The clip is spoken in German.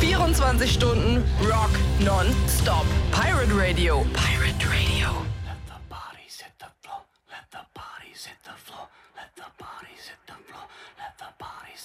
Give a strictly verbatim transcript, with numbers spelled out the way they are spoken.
vierundzwanzig Stunden Rock non-stop. Pirate Radio. Pirate Radio. Let the bodies hit the floor. Let the bodies hit the floor. Let the bodies hit the floor. Let the bodies